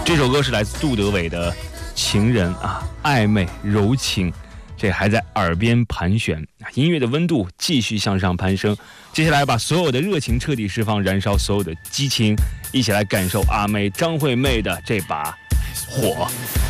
这首歌是来自杜德伟的《情人》啊，暧昧柔情，这还在耳边盘旋，音乐的温度继续向上攀升。接下来把所有的热情彻底释放，燃烧所有的激情，一起来感受阿妹张惠妹的这把火。